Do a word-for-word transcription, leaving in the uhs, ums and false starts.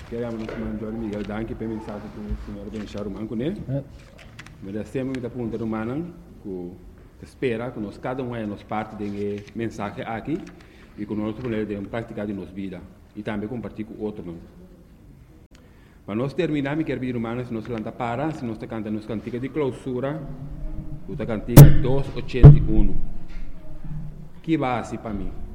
Queremos nos mandar Miguel Danke para mensagem que o senhor Benchar o manco, né? Mas sempre muita pergunta humana que espera que nós cada um é nos parte de mensagem aqui e que nós podemos praticar de nossa vida e também compartilhar com outros. Para nós terminar, me quero pedir humana se nós lanta para, se nós cantamos nos cantiga de clausura, o cantiga duzentos e oitenta e um. Que base para mim?